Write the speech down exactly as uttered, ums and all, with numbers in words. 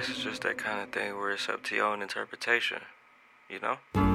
guess it's just that kind of thing where it's up to your own interpretation, you know?